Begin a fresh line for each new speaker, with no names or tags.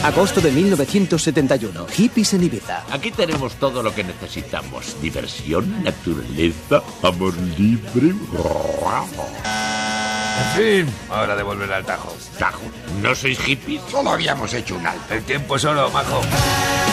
Agosto de 1971. Hippies en Ibiza.
Aquí tenemos todo lo que necesitamos. Diversión, naturaleza, amor libre.
En fin, hora de volver al Tajo.
¿Tajo? ¿No sois hippies?
Solo habíamos hecho un alto. El tiempo es oro, majo.